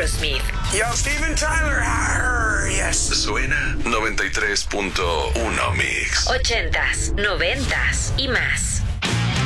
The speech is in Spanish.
Aerosmith. Yo, Steven Tyler. Yes. Suena 93.1 Mix. 80s, 90s y más.